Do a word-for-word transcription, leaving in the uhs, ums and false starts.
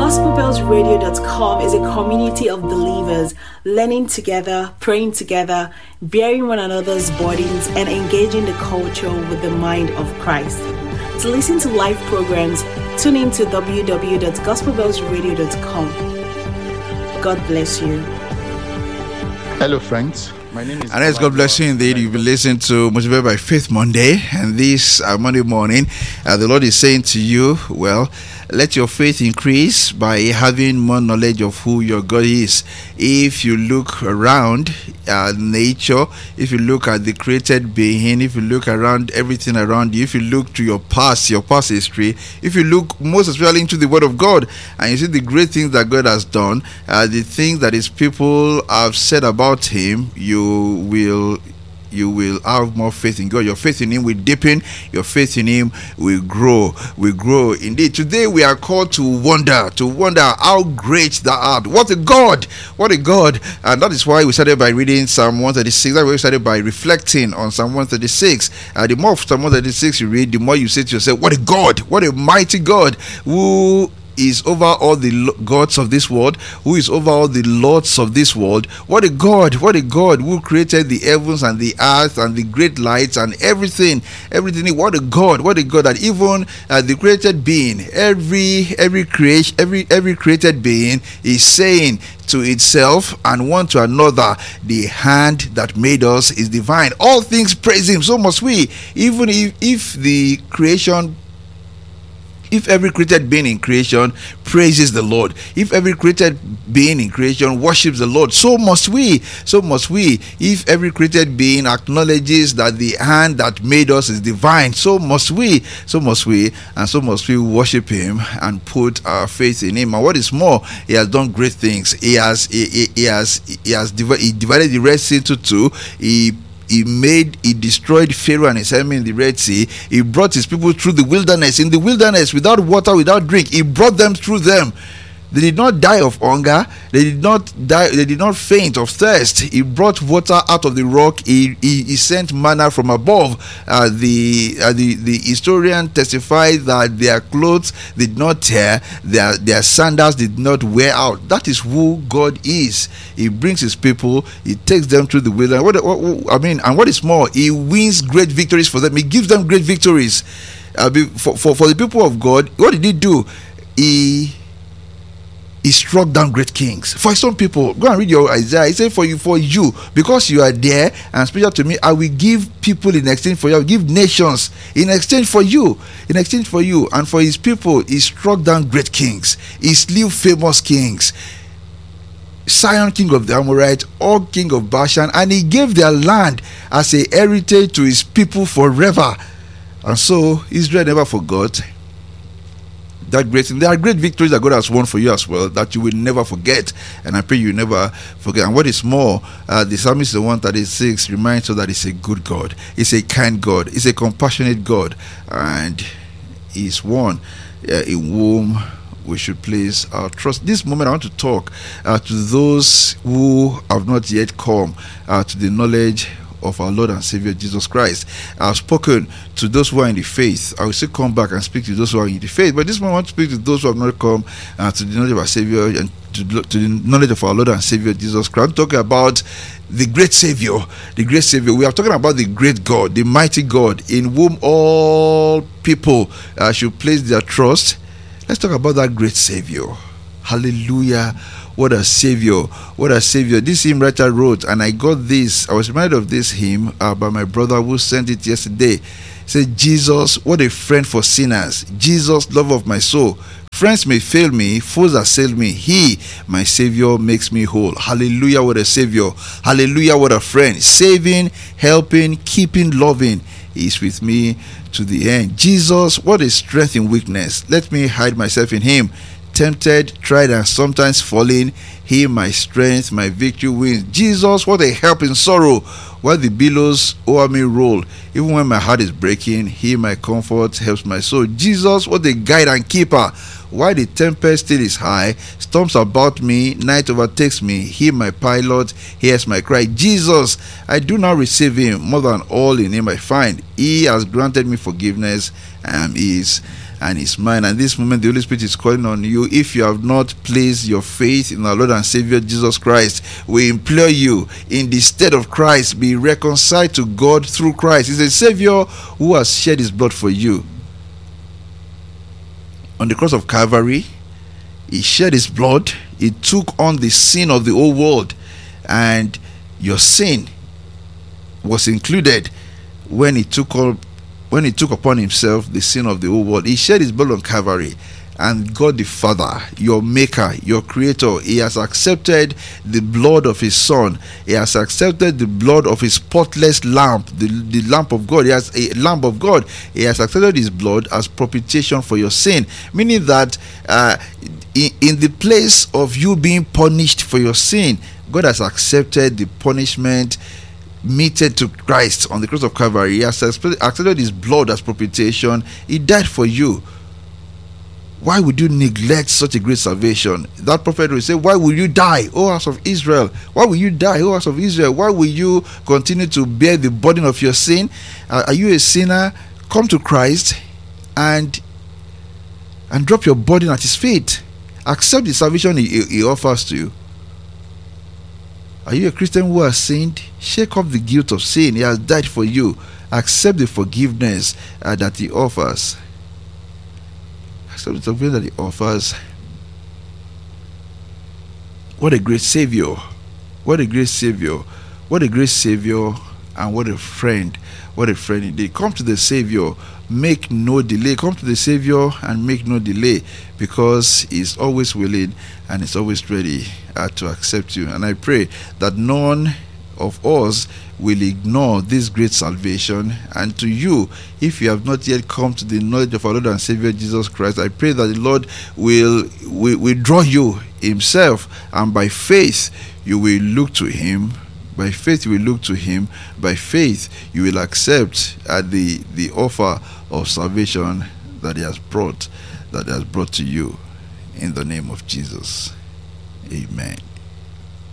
gospel bells radio dot com is a community of believers learning together, praying together, bearing one another's burdens, and engaging the culture with the mind of Christ. To listen to live programs, tune in to w w w dot gospel bells radio dot com. God bless you. Hello, friends. My name is. And as God bless you indeed, you've been listening to Motivated by Faith Monday, and this uh, Monday morning, uh, the Lord is saying to you, well, let your faith increase by having more knowledge of who your God is. If you look around uh, nature, if you look at the created being, if you look around everything around you, if you look to your past, your past history, if you look most especially into the Word of God, and you see the great things that God has done, uh, the things that His people have said about Him, you will you will have more faith in God. Your faith in Him will deepen. Your faith in Him will grow. Will grow. Indeed, today we are called to wonder, to wonder how great thou art. What a God! What a God! And that is why we started by reading Psalm one thirty-six. That way we started by reflecting on Psalm one thirty-six. Uh, the more of Psalm one thirty-six you read, the more you say to yourself, what a God! What a mighty God! Who is over all the gods of this world, who is over all the lords of this world. What a God, what a God who created the heavens and the earth and the great lights and everything, everything. What a God, what a God that even uh, the created being, every every creation, every every created being is saying to itself and one to another, the hand that made us is divine. All things praise Him, so must we. Even if if the creation If every created being in creation praises the Lord, if every created being in creation worships the Lord, so must we, so must we. If every created being acknowledges that the hand that made us is divine, so must we, so must we, and so must we worship Him and put our faith in Him. And what is more, He has done great things. He has, he, he, he has, he has divided, he divided the Red Sea into two. He He made, he destroyed Pharaoh and his army in the Red Sea. He brought his people through the wilderness. In the wilderness, without water, without drink, He brought them through them. They did not die of hunger. They did not die. They did not faint of thirst. He brought water out of the rock. He, he, he sent manna from above. Uh, the uh, the the historian testified that their clothes did not tear. Their their sandals did not wear out. That is who God is. He brings His people. He takes them through the wilderness. What, what, what, I mean, and what is more, He wins great victories for them. He gives them great victories. Uh, for, for for the people of God, what did He do? He He struck down great kings. For some people, go and read your Isaiah. He said, for you, for you, because you are there and special to me, I will give people in exchange for you. I will give nations in exchange for you. In exchange for you. And for His people, He struck down great kings. He slew famous kings. Sihon, king of the Amorites, Og, king of Bashan, and He gave their land as a heritage to His people forever. And so Israel never forgot that great thing. There are great victories that God has won for you as well that you will never forget, and I pray you never forget. And what is more, uh, the psalmist in one thirty-six reminds us that He's a good God, He's a kind God, He's a compassionate God, and He's one uh, in whom we should place our trust. This moment I want to talk uh, to those who have not yet come uh, to the knowledge of our Lord and Savior Jesus Christ. I've spoken to those who are in the faith. I will still come back and speak to those who are in the faith, but this moment I want to speak to those who have not come uh, to the knowledge of our Savior and to, to the knowledge of our Lord and Savior Jesus Christ. I'm talking about the great Savior, the great Savior. We are talking about the great God, the mighty God, in whom all people uh, should place their trust. Let's talk about that great Savior. Hallelujah. What a Savior, what a Savior. This hymn writer wrote, and I got this, I was reminded of this hymn uh, by my brother who sent it yesterday. He said, Jesus, what a friend for sinners. Jesus, love of my soul. Friends may fail me, foes assail me. He, my Savior, makes me whole. Hallelujah, what a Savior. Hallelujah, what a friend. Saving, helping, keeping, loving. He is with me to the end. Jesus, what a strength in weakness. Let me hide myself in Him. Tempted, tried, and sometimes falling, He, my strength, my victory wins. Jesus, what a help in sorrow, while the billows o'er me roll. Even when my heart is breaking, He, my comfort, helps my soul. Jesus, what a guide and keeper, while the tempest still is high, storms about me, night overtakes me. He, my pilot, hears my cry. Jesus, I do not receive Him. More than all in Him I find. He has granted me forgiveness. I am His. and is mine. And this moment, the Holy Spirit is calling on you. If you have not placed your faith in our Lord and Savior Jesus Christ, we implore you, in the stead of Christ, be reconciled to God through Christ. He's a Savior who has shed his blood for you. On the cross of Calvary, he shed his blood. He took on the sin of the whole world, and your sin was included when he took on, when he took upon himself the sin of the whole world. He shed his blood on Calvary, and God the Father, your maker, your creator, he has accepted the blood of his Son. He has accepted the blood of his spotless lamb, the, the lamb of God. He has a lamb of God. He has accepted his blood as propitiation for your sin, meaning that uh, in, in the place of you being punished for your sin, God has accepted the punishment meted to Christ on the cross of Calvary. He has accepted his blood as propitiation. He died for you. Why would you neglect such a great salvation? That prophet will say, why will you die, O house of Israel? Why will you die, O house of Israel? Why will you continue to bear the burden of your sin? Uh, are you a sinner? Come to Christ and and drop your burden at his feet. Accept the salvation he, he offers to you. Are you a Christian who has sinned? Shake off the guilt of sin. He has died for you. Accept the forgiveness uh, that he offers. Accept the forgiveness that he offers. What a great Savior. What a great Savior. What a great Savior, and what a friend. What a friend indeed. Come to the Savior. Make no delay. Come to the Savior and make no delay, because he's always willing and he's always ready uh, to accept you. And I pray that none of us will ignore this great salvation. And to you, if you have not yet come to the knowledge of our Lord and Savior Jesus Christ, I pray that the Lord will, will, will draw you himself, and by faith you will look to him. By faith you will look to him. By faith you will accept uh, the, the offer of salvation that he has brought, that he has brought to you, in the name of Jesus. Amen.